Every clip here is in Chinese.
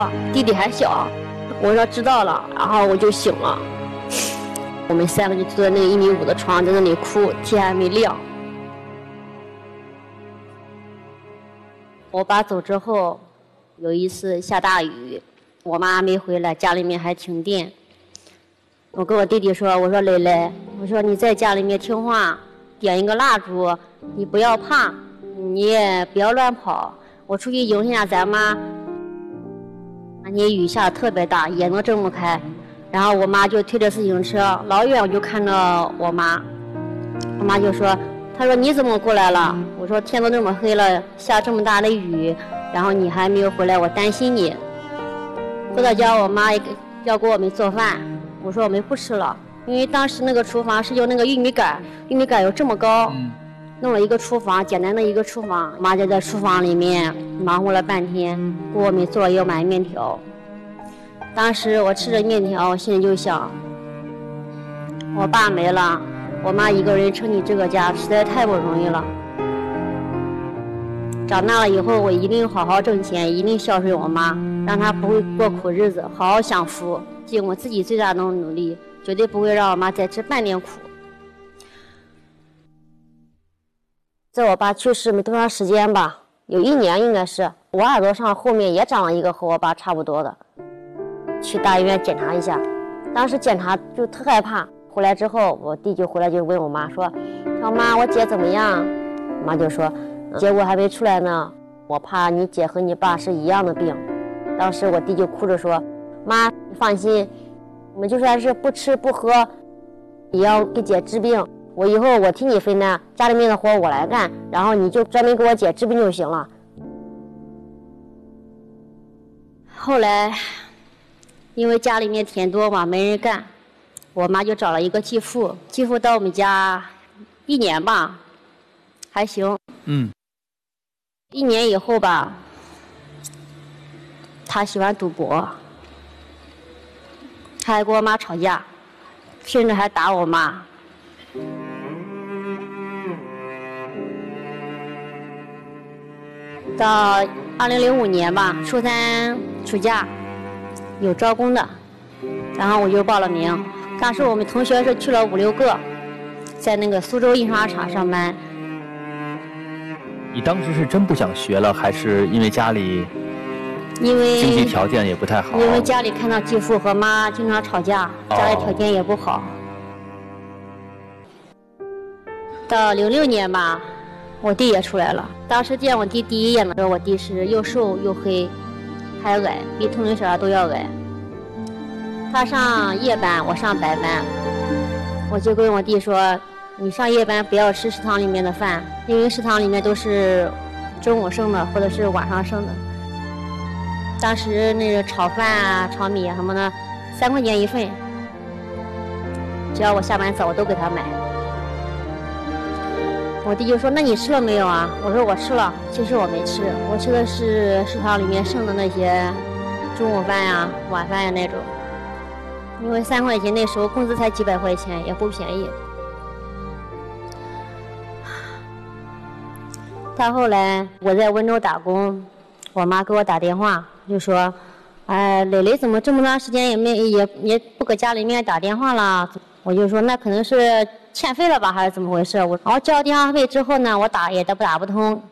弟弟还小。我说知道了，然后我就醒了。我们3个就坐在那个1.5米的床，在那里哭，天还没亮。我爸走之后，有一次下大雨，我妈没回来，家里面还停电。我跟我弟弟说：“我说蕾蕾，我说你在家里面听话，点一个蜡烛，你不要怕，你也不要乱跑。我出去迎一下咱妈。那天雨下得特别大，眼都睁不开。然后我妈就推着自行车，老远我就看到我妈。我妈就说：她说你怎么过来了？我说天都这么黑了，下这么大的雨，然后你还没有回来，我担心你。回到家，我妈要给我们做饭，我说我们不吃了，因为当时那个厨房是用那个玉米杆有这么高，弄了一个厨房，简单的一个厨房。妈就在厨房里面忙活了半天，给我们做了一碗面条。当时我吃着面条，我心里就想，我爸没了，我妈一个人撑起这个家实在太不容易了。长大了以后，我一定好好挣钱，一定孝顺我妈，让她不会过苦日子，好好享福，尽我自己最大的努力，绝对不会让我妈再吃半点苦。在我爸去世没多长时间吧，有1年应该是，我耳朵上后面也长了一个和我爸差不多的，去大医院检查一下。当时检查就特害怕，回来之后我弟就回来就问我妈说：妈，我姐怎么样？我妈就说结果还没出来呢，我怕你姐和你爸是一样的病。当时我弟就哭着说：妈，你放心，我们就算是不吃不喝也要给姐治病，我以后我替你分担，家里面的活我来干，然后你就专门给我姐治病就行了。后来因为家里面田多嘛，没人干，我妈就找了一个继父，继父到我们家1年吧，还行。1年以后吧，他喜欢赌博，他还跟我妈吵架，甚至还打我妈。到2005年吧，初3暑假有招工的，然后我就报了名。当时我们同学是去了5、6个，在那个苏州印刷厂上班。 你当时是真不想学了，还是因为家里经济条件也不太好？ 因为家里看到继父和妈经常吵架，家里条件也不好。到06年吧，我弟也出来了。当时见我弟第一眼的时候，我弟是又瘦又黑，还矮，比同龄小孩都要矮。他上夜班，我上白班。我就跟我弟说，你上夜班不要吃食堂里面的饭，因为食堂里面都是中午剩的或者是晚上剩的。当时那个炒饭啊、炒米啊什么的，3块钱一份，只要我下班早我都给他买。我弟就说：“那你吃了没有啊？”我说：“我吃了。”其实我没吃，我吃的是食堂里面剩的那些中午饭呀、晚饭呀那种。因为3块钱那时候工资才几百块钱，也不便宜。到后来我在温州打工，我妈给我打电话就说：“哎，蕾蕾怎么这么长时间也不搁家里面打电话了？”我就说那可能是欠费了吧，还是怎么回事？然后交了电话费之后呢，我打不通。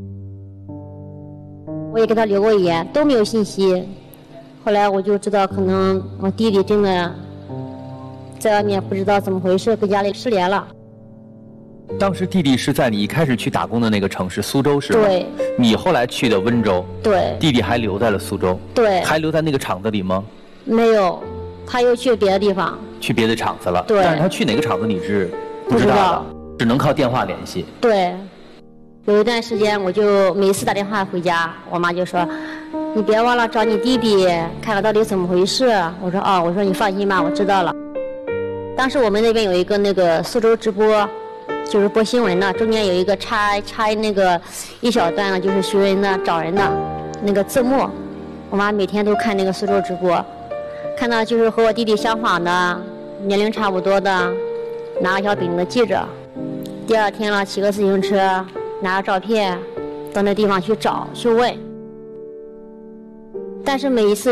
我也给他留过言，都没有信息。后来我就知道，可能我弟弟真的在外面不知道怎么回事，跟家里失联了。 当时弟弟是在你一开始去打工的那个城市苏州是吧？ 对。 你后来去的温州。 对。 弟弟还留在了苏州。 对。 还留在那个厂子里吗？ 没有，他又去别的地方。 去别的厂子了。 对。 但是他去哪个厂子你是不知道的，只能靠电话联系。 对。有一段时间我就每次打电话回家，我妈就说：“你别忘了找你弟弟，看看到底怎么回事。”我说：“哦，我说你放心吧，我知道了。”当时我们那边有一个那个苏州直播，就是播新闻的，中间有一个插那个一小段呢，就是寻人的、找人的那个字幕。我妈每天都看那个苏州直播，看到就是和我弟弟相仿的、年龄差不多的，拿个小饼的记着。第2天了，骑个自行车，拿着照片到那地方去找去问。 但是每一次